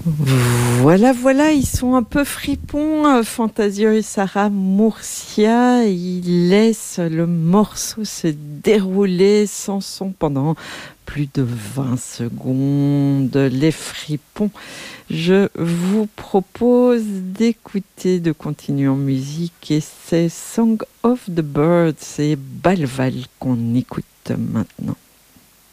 Voilà, ils sont un peu fripons, Fantasio et Sarah Murcia. Ils laissent le morceau se dérouler sans son pendant plus de 20 secondes. Les fripons, je vous propose d'écouter, de continuer en musique. Et c'est Song of the Birds, c'est Balval qu'on écoute maintenant.